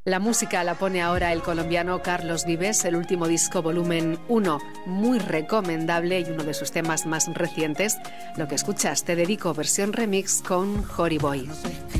La música la pone ahora el colombiano Carlos Vives, el último disco volumen 1, muy recomendable y uno de sus temas más recientes. Lo que escuchas, Te dedico, versión remix con Jory Boy.